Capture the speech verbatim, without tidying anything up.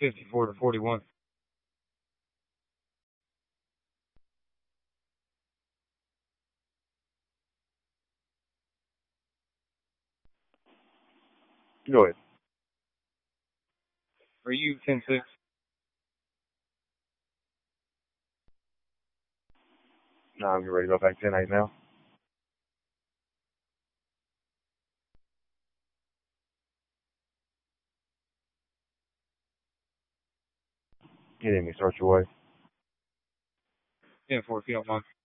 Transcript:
fifty-four to forty-one. Go ahead. Are you ten six? No, I'm ready to go back ten eight now. Get in me, start your way. ten four, if you don't mind.